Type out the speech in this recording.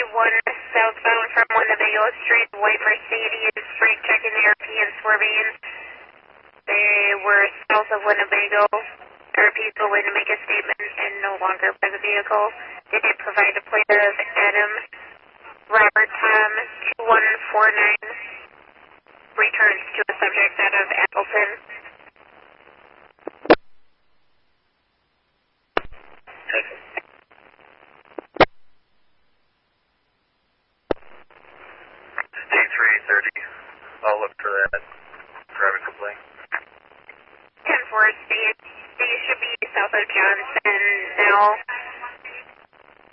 southbound from Winnebago Street, white Mercedes, brake checking the RP and swerving. They were south of Winnebago. RP is going to make a statement and no longer by the vehicle. They did provide a plate of Adam Robert Tom 2149. Returns to a subject out of Appleton. D330. I'll look for that. Driving complaint. 10-4, they should be south of Johnson now.